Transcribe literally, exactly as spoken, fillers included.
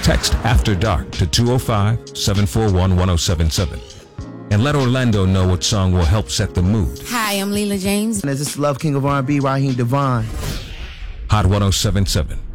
Text After Dark to two oh five, seven four one, one oh seven seven. And let Orlando know what song will help set the mood. Hi, I'm Leela James. And this is Love King of R and B, Raheem Devon. Hot one oh seven seven.